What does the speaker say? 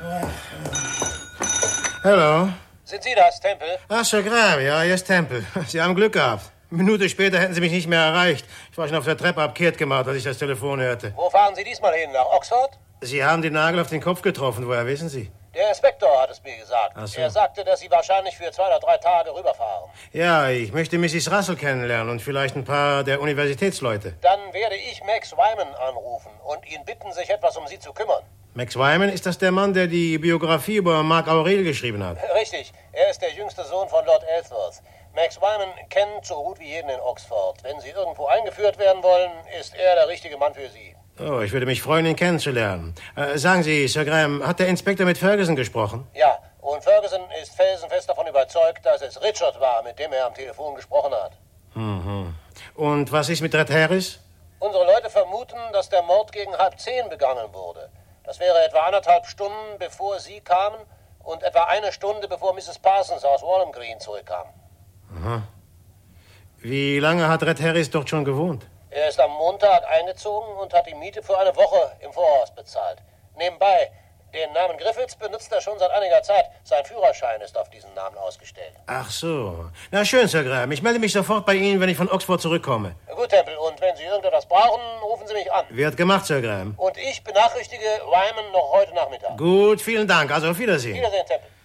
Hallo. Sind Sie das, Temple? Ach, Sir Graham, ja, hier ist Temple. Sie haben Glück gehabt. Eine Minute später hätten Sie mich nicht mehr erreicht. Ich war schon auf der Treppe abkehrt gemacht, als ich das Telefon hörte. Wo fahren Sie diesmal hin? Nach Oxford? Sie haben den Nagel auf den Kopf getroffen. Woher wissen Sie? Der Inspektor hat es mir gesagt. Ach so. Er sagte, dass Sie wahrscheinlich für 2 oder 3 Tage rüberfahren. Ja, ich möchte Mrs. Russell kennenlernen und vielleicht ein paar der Universitätsleute. Dann werde ich Max Wyman anrufen und ihn bitten, sich etwas um Sie zu kümmern. Max Wyman, ist das der Mann, der die Biografie über Marc Aurel geschrieben hat? Richtig. Er ist der jüngste Sohn von Lord Ellsworth. Max Wyman kennt so gut wie jeden in Oxford. Wenn Sie irgendwo eingeführt werden wollen, ist er der richtige Mann für Sie. Oh, ich würde mich freuen, ihn kennenzulernen. Sagen Sie, Sir Graham, hat der Inspektor mit Ferguson gesprochen? Ja, und Ferguson ist felsenfest davon überzeugt, dass es Richard war, mit dem er am Telefon gesprochen hat. Mhm. Und was ist mit Red Harris? Unsere Leute vermuten, dass der Mord gegen 9:30 begangen wurde. Das wäre etwa 1,5 Stunden, bevor Sie kamen und etwa 1 Stunde, bevor Mrs. Parsons aus Walham Green zurückkam. Aha. Wie lange hat Red Harris dort schon gewohnt? Er ist am Montag eingezogen und hat die Miete für eine Woche im Voraus bezahlt. Nebenbei, den Namen Griffiths benutzt er schon seit einiger Zeit. Sein Führerschein ist auf diesen Namen ausgestellt. Ach so. Na schön, Sir Graham. Ich melde mich sofort bei Ihnen, wenn ich von Oxford zurückkomme. Gut, Temple, und wenn Sie irgendetwas brauchen, rufen Sie mich an. Wird gemacht, Sir Graham. Und ich benachrichtige Wyman noch heute Nachmittag. Gut, vielen Dank. Also auf Wiedersehen. Wiedersehen, Temple.